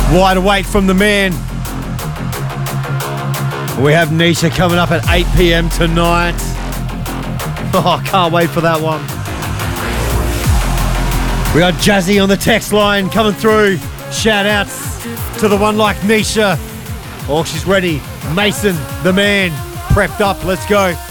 Wide Awake from the man. We have Nisha coming up at 8 p.m. tonight. Oh, can't wait for that one. We got Jazzy on the text line coming through. Shout outs to the one like Nisha. Oh, she's ready. Mason, the man, prepped up. Let's go.